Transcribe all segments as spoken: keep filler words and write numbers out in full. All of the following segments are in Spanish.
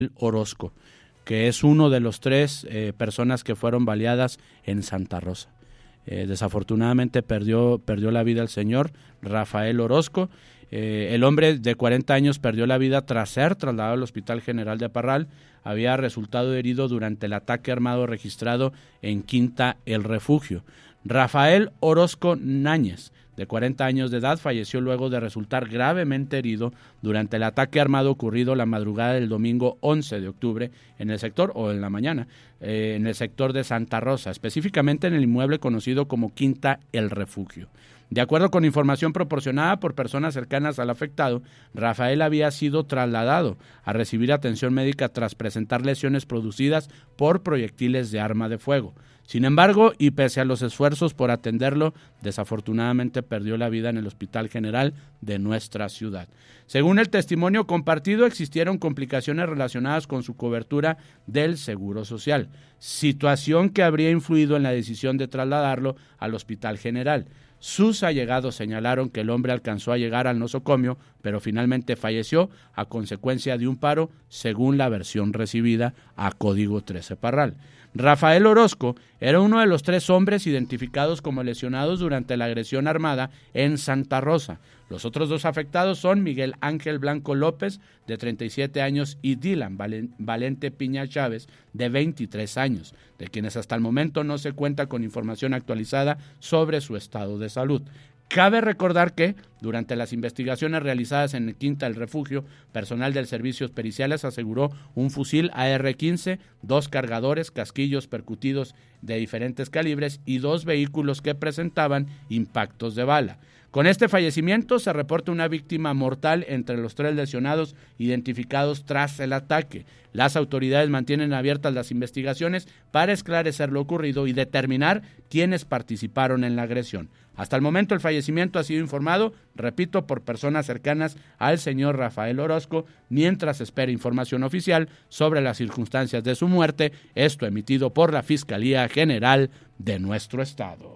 Orozco, que es uno de los tres eh, personas que fueron baleadas en Santa Rosa. Eh, desafortunadamente perdió, perdió la vida el señor Rafael Orozco. Eh, el hombre de cuarenta años perdió la vida tras ser trasladado al Hospital General de Parral. Había resultado herido durante el ataque armado registrado en Quinta El Refugio. Rafael Orozco Náñez, de cuarenta años de edad, falleció luego de resultar gravemente herido durante el ataque armado ocurrido la madrugada del domingo once de octubre en el sector, o en la mañana, eh, en el sector de Santa Rosa, específicamente en el inmueble conocido como Quinta El Refugio. De acuerdo con información proporcionada por personas cercanas al afectado, Rafael había sido trasladado a recibir atención médica tras presentar lesiones producidas por proyectiles de arma de fuego. Sin embargo, y pese a los esfuerzos por atenderlo, desafortunadamente perdió la vida en el Hospital General de nuestra ciudad. Según el testimonio compartido, existieron complicaciones relacionadas con su cobertura del Seguro Social, situación que habría influido en la decisión de trasladarlo al Hospital General. Sus allegados señalaron que el hombre alcanzó a llegar al nosocomio, pero finalmente falleció a consecuencia de un paro, según la versión recibida a Código trece Parral. Rafael Orozco era uno de los tres hombres identificados como lesionados durante la agresión armada en Santa Rosa. Los otros dos afectados son Miguel Ángel Blanco López, de treinta y siete años, y Dylan Valente Piña Chávez, de veintitrés años, de quienes hasta el momento no se cuenta con información actualizada sobre su estado de salud. Cabe recordar que, durante las investigaciones realizadas en el Quinta El Refugio, personal del Servicios Periciales aseguró un fusil A R quince, dos cargadores, casquillos percutidos de diferentes calibres y dos vehículos que presentaban impactos de bala. Con este fallecimiento se reporta una víctima mortal entre los tres lesionados identificados tras el ataque. Las autoridades mantienen abiertas las investigaciones para esclarecer lo ocurrido y determinar quiénes participaron en la agresión. Hasta el momento el fallecimiento ha sido informado, repito, por personas cercanas al señor Rafael Orozco, mientras se espera información oficial sobre las circunstancias de su muerte, esto emitido por la Fiscalía General de nuestro estado.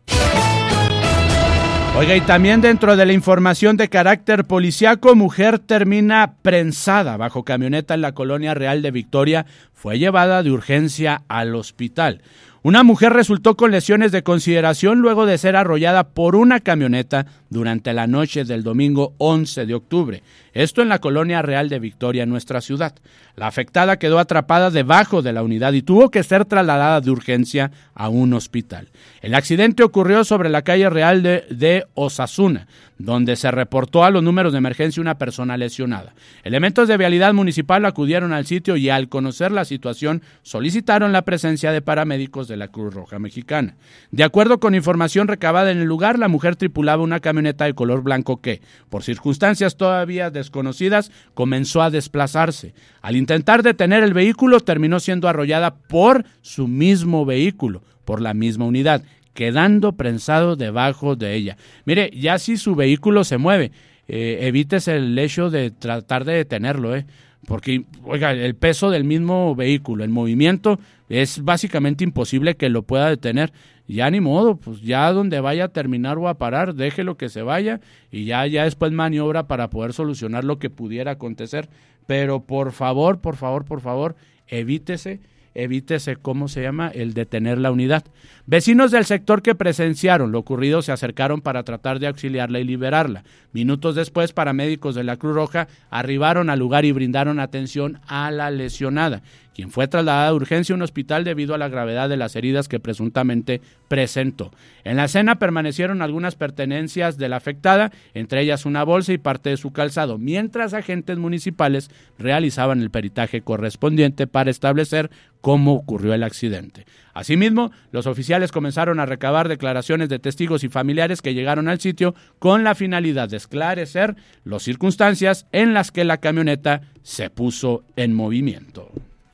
Oiga, y también dentro de la información de carácter policiaco, mujer termina prensada bajo camioneta en la Colonia Real de Victoria, fue llevada de urgencia al hospital. Una mujer resultó con lesiones de consideración luego de ser arrollada por una camioneta durante la noche del domingo once de octubre. Esto en la Colonia Real de Victoria, nuestra ciudad. La afectada quedó atrapada debajo de la unidad y tuvo que ser trasladada de urgencia a un hospital. El accidente ocurrió sobre la calle Real de, de Osasuna, donde se reportó a los números de emergencia una persona lesionada. Elementos de vialidad municipal acudieron al sitio y al conocer la situación solicitaron la presencia de paramédicos de la Cruz Roja Mexicana. De acuerdo con información recabada en el lugar, la mujer tripulaba una camioneta de color blanco que, por circunstancias todavía desconocidas, comenzó a desplazarse. Al intentar detener el vehículo, terminó siendo arrollada por su mismo vehículo, por la misma unidad, quedando prensado debajo de ella. Mire, ya si su vehículo se mueve, eh, evites el hecho de tratar de detenerlo, eh, porque, oiga, el peso del mismo vehículo, el movimiento, es básicamente imposible que lo pueda detener. Ya ni modo, pues ya donde vaya a terminar o a parar, déjelo que se vaya y ya, ya después maniobra para poder solucionar lo que pudiera acontecer. Pero por favor, por favor, por favor, evítese, evítese, ¿cómo se llama?, el detener la unidad. Vecinos del sector que presenciaron lo ocurrido se acercaron para tratar de auxiliarla y liberarla. Minutos después, paramédicos de la Cruz Roja arribaron al lugar y brindaron atención a la lesionada, quien fue trasladada de urgencia a un hospital debido a la gravedad de las heridas que presuntamente presentó. En la escena permanecieron algunas pertenencias de la afectada, entre ellas una bolsa y parte de su calzado, mientras agentes municipales realizaban el peritaje correspondiente para establecer cómo ocurrió el accidente. Asimismo, los oficiales comenzaron a recabar declaraciones de testigos y familiares que llegaron al sitio con la finalidad de esclarecer las circunstancias en las que la camioneta se puso en movimiento.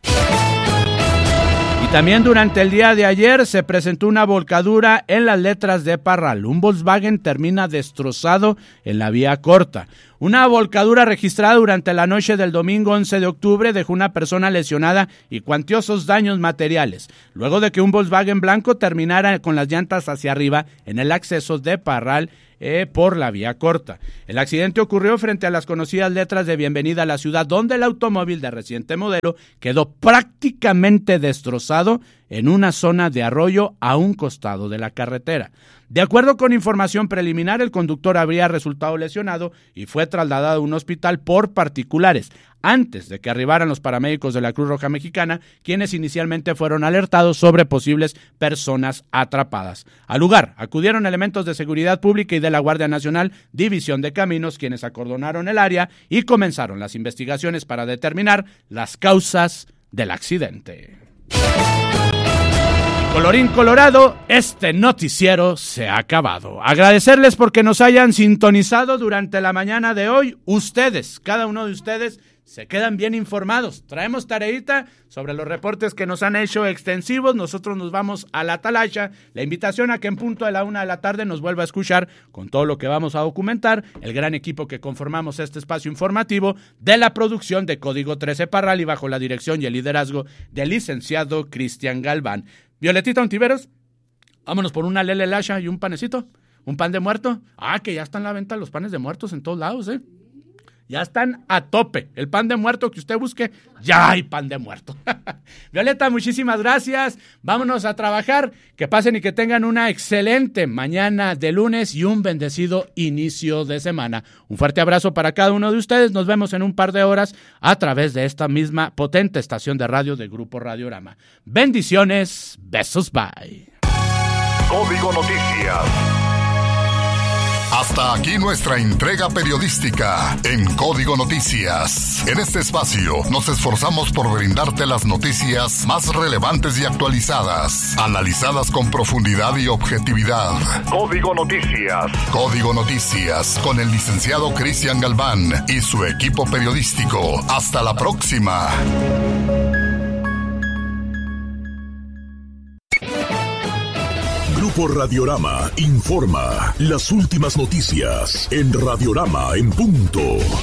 Y también durante el día de ayer se presentó una volcadura en las letras de Parral. Un Volkswagen termina destrozado en la vía corta. Una volcadura registrada durante la noche del domingo once de octubre dejó una persona lesionada y cuantiosos daños materiales, luego de que un Volkswagen blanco terminara con las llantas hacia arriba en el acceso de Parral eh, por la vía corta. El accidente ocurrió frente a las conocidas letras de Bienvenida a la Ciudad, donde el automóvil de reciente modelo quedó prácticamente destrozado en una zona de arroyo a un costado de la carretera. De acuerdo con información preliminar, el conductor habría resultado lesionado y fue trasladado a un hospital por particulares, antes de que arribaran los paramédicos de la Cruz Roja Mexicana, quienes inicialmente fueron alertados sobre posibles personas atrapadas. Al lugar acudieron elementos de seguridad pública y de la Guardia Nacional, División de Caminos, quienes acordonaron el área y comenzaron las investigaciones para determinar las causas del accidente. Colorín colorado, este noticiero se ha acabado. Agradecerles porque nos hayan sintonizado durante la mañana de hoy. Ustedes, cada uno de ustedes, se quedan bien informados. Traemos tareita sobre los reportes que nos han hecho extensivos. Nosotros nos vamos a la atalaya. La invitación a que en punto de la una de la tarde nos vuelva a escuchar con todo lo que vamos a documentar. El gran equipo que conformamos este espacio informativo de la producción de Código trece Parral y bajo la dirección y el liderazgo del licenciado Cristian Galván. Violetita Ontiveros, vámonos por una lele lasha y un panecito, un pan de muerto. Ah, que ya están a la venta los panes de muertos en todos lados, ¿eh? Ya están a tope. El pan de muerto que usted busque, ya hay pan de muerto. Violeta, muchísimas gracias. Vámonos a trabajar. Que pasen y que tengan una excelente mañana de lunes y un bendecido inicio de semana. Un fuerte abrazo para cada uno de ustedes. Nos vemos en un par de horas a través de esta misma potente estación de radio de Grupo Radiorama. Bendiciones. Besos. Bye. Código Noticias. Hasta aquí nuestra entrega periodística en Código Noticias. En este espacio nos esforzamos por brindarte las noticias más relevantes y actualizadas, analizadas con profundidad y objetividad. Código Noticias. Código Noticias con el licenciado Cristian Galván y su equipo periodístico. Hasta la próxima. Grupo Radiorama informa las últimas noticias en Radiorama en punto.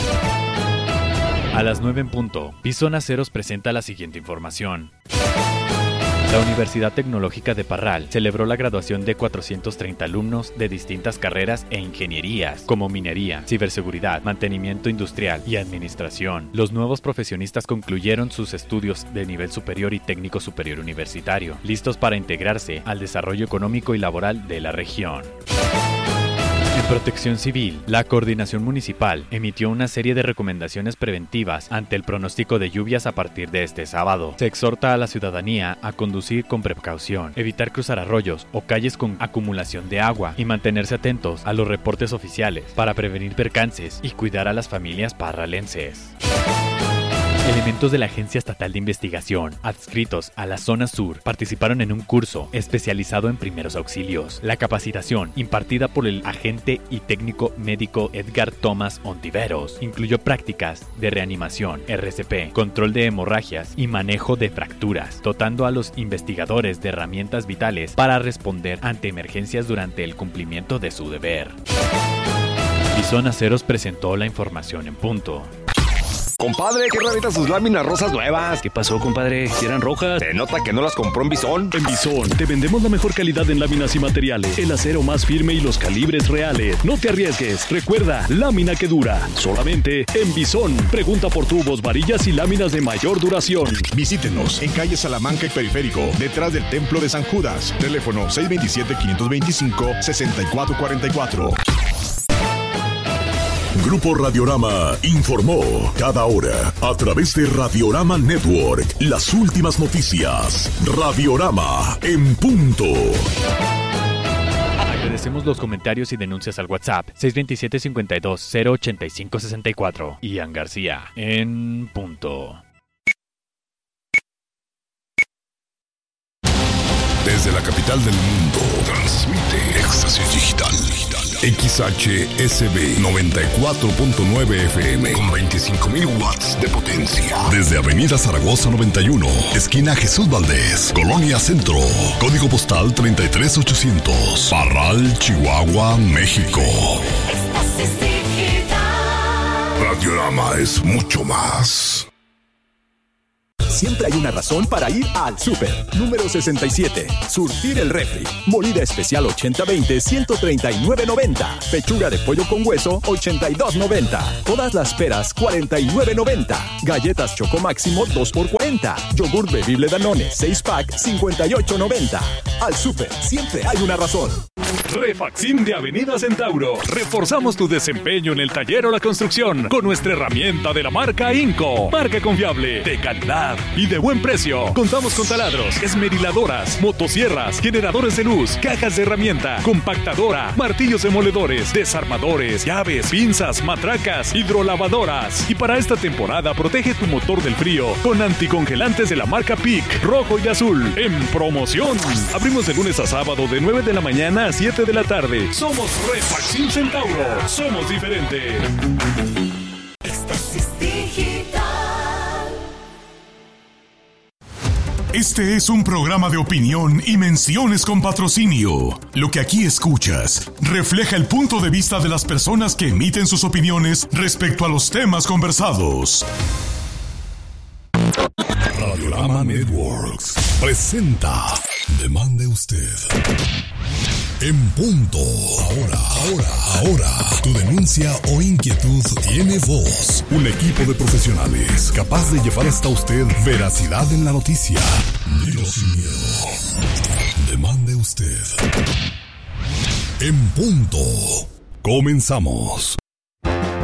A las nueve en punto, Bison Aceros presenta la siguiente información. La Universidad Tecnológica de Parral celebró la graduación de cuatrocientos treinta alumnos de distintas carreras e ingenierías, como minería, ciberseguridad, mantenimiento industrial y administración. Los nuevos profesionistas concluyeron sus estudios de nivel superior y técnico superior universitario, listos para integrarse al desarrollo económico y laboral de la región. En Protección Civil, la Coordinación Municipal emitió una serie de recomendaciones preventivas ante el pronóstico de lluvias a partir de este sábado. Se exhorta a la ciudadanía a conducir con precaución, evitar cruzar arroyos o calles con acumulación de agua y mantenerse atentos a los reportes oficiales para prevenir percances y cuidar a las familias parralenses. Elementos de la Agencia Estatal de Investigación, adscritos a la Zona Sur, participaron en un curso especializado en primeros auxilios. La capacitación, impartida por el agente y técnico médico Edgar Tomás Ontiveros, incluyó prácticas de reanimación, R C P, control de hemorragias y manejo de fracturas, dotando a los investigadores de herramientas vitales para responder ante emergencias durante el cumplimiento de su deber. Bison Aceros presentó la información en punto. Compadre, qué raritas sus láminas rosas nuevas. ¿Qué pasó, compadre? Si eran rojas. Se nota que no las compró en Bison. En Bison te vendemos la mejor calidad en láminas y materiales, el acero más firme y los calibres reales. No te arriesgues. Recuerda, lámina que dura. Solamente en Bison. Pregunta por tubos, varillas y láminas de mayor duración. Visítenos en calle Salamanca y Periférico, detrás del Templo de San Judas. Teléfono seis dos siete, cinco dos cinco, seis cuatro cuatro cuatro. Grupo Radiorama informó cada hora a través de Radiorama Network las últimas noticias. Radiorama en punto. Agradecemos los comentarios y denuncias al WhatsApp seis dos siete, cinco dos, cero ocho cinco seis cuatro. Ian García en punto. Desde la capital del mundo, transmite Éxtasis Digital. X H S B noventa y cuatro punto nueve F M con veinticinco mil watts de potencia. Desde Avenida Zaragoza noventa y uno, esquina Jesús Valdés, Colonia Centro. Código postal treinta y tres ochocientos. Parral, Chihuahua, México. Éxtasis Digital. Radiorama es mucho más. Siempre hay una razón para ir al súper. Número sesenta y siete. Surtir el refri. Molida especial ochenta veinte, ciento treinta y nueve noventa. Pechuga de pollo con hueso, ochenta y dos noventa. Todas las peras, cuarenta y nueve noventa. Galletas Choco Máximo, dos por cuarenta. Yogur bebible Danone, seis pack, cincuenta y ocho noventa. Al súper, siempre hay una razón. Refaxim de Avenida Centauro. Reforzamos tu desempeño en el taller o la construcción con nuestra herramienta de la marca Inco. Marca confiable, de calidad y de buen precio. Contamos con taladros, esmeriladoras, motosierras, generadores de luz, cajas de herramienta, compactadora, martillos demoledores, desarmadores, llaves, pinzas, matracas, hidrolavadoras. Y para esta temporada protege tu motor del frío con anticongelantes de la marca P I C, rojo y azul, en promoción. Abrimos de lunes a sábado de nueve de la mañana a siete de la tarde. Somos Refaxim Centauro. Somos diferentes. Este es un programa de opinión y menciones con patrocinio. Lo que aquí escuchas refleja el punto de vista de las personas que emiten sus opiniones respecto a los temas conversados. Radiorama Networks presenta Demande Usted. En punto. Ahora, ahora, ahora. Tu denuncia o inquietud tiene voz. Un equipo de profesionales capaz de llevar hasta usted veracidad en la noticia. Dilo sin miedo. Demande Usted. En punto. Comenzamos.